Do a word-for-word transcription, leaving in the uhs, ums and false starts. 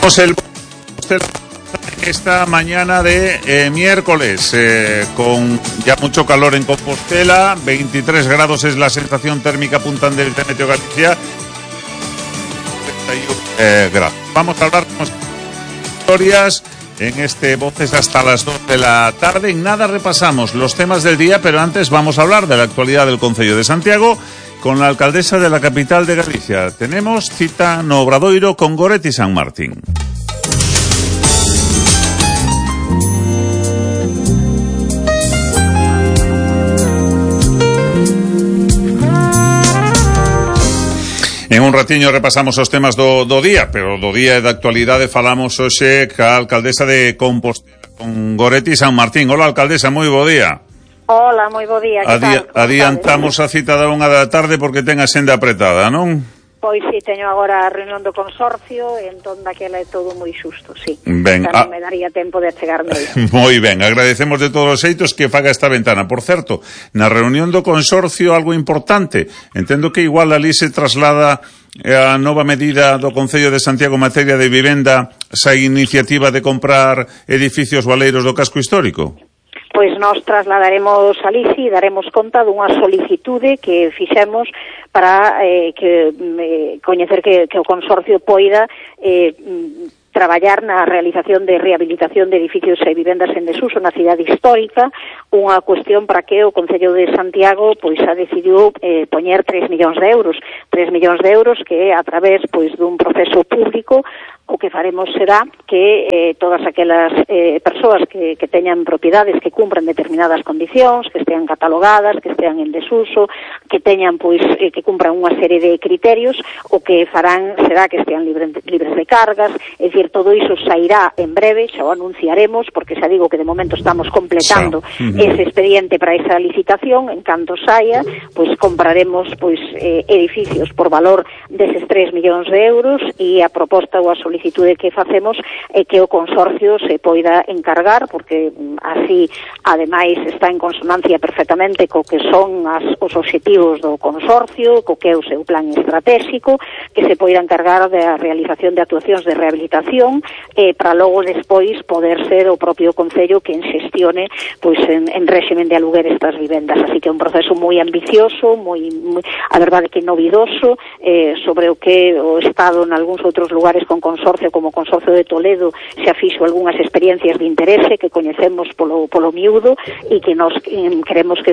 El esta mañana de eh, miércoles eh, con ya mucho calor en Compostela, veintitrés grados es la sensación térmica, apuntan del Meteo Galicia. Eh, gracias. Vamos a hablar con historias en este Voces hasta las dos de la tarde. En nada repasamos los temas del día, pero antes vamos a hablar de la actualidad del Concello de Santiago con la alcaldesa de la capital de Galicia. Tenemos cita no Obradoiro con Goretti San Martín. En un ratiño repasamos os temas do, do día, pero do día de actualidade falamos hoxe ca alcaldesa de Compostela, con Goretti San Martín. Hola, alcaldesa, moi bo día. Hola, moi bo día, que Adi- tal? Adiantamos a cita da unha da tarde porque ten a senda apretada, non? Pois si, teño agora a reunión do consorcio, entón daquela é todo moi xusto, si. Ben, non a... me daría tempo de chegarme aí. Moi ben, agradecemos de todos os xeitos que faga esta ventana. Por certo, na reunión do consorcio algo importante, entendo que igual ali se traslada a nova medida do Concello de Santiago en materia de vivenda, esa iniciativa de comprar edificios baleiros do casco histórico. Pois nós trasladaremos a Lici e daremos conta dunha solicitude que fixemos para eh, que eh, coñecer que, que o consorcio poida eh, traballar na realización de rehabilitación de edificios e vivendas en desuso na cidade histórica, unha cuestión para que o Concello de Santiago pois ha decidiu eh, poñer tres millóns de euros, tres millóns de euros que a través pois dun proceso público o que faremos será que eh, todas aquelas eh, persoas que, que teñan propiedades que cumpran determinadas condicións, que estean catalogadas, que estean en desuso, que teñan pois eh, que cumpran unha serie de criterios, o que farán será que estean libres, libres de cargas, é dicir, todo iso sairá en breve, xa o anunciaremos, porque xa digo que de momento estamos completando sí. uh-huh. ese expediente para esa licitación. En canto saia, pois compraremos pois eh, edificios por valor deses tres millóns de euros, e a proposta ou a solicitude que facemos é que o consorcio se poida encargar, porque así, ademais, está en consonancia perfectamente co que son as, os obxectivos do consorcio, co que é o seu plan estratégico, que se poida encargar da realización de actuacións de rehabilitación eh, para logo despois poder ser o propio Concello quen xestione pois en, en réximen de aluguer estas vivendas. Así que é un proceso moi ambicioso, moi, moi a verdade que novidoso, eh, sobre o que o Estado en algúns outros lugares con consorcio, como o Consorcio de Toledo, xa fixo algunhas experiencias de interese que coñecemos polo, polo miúdo, e que nos eh, queremos que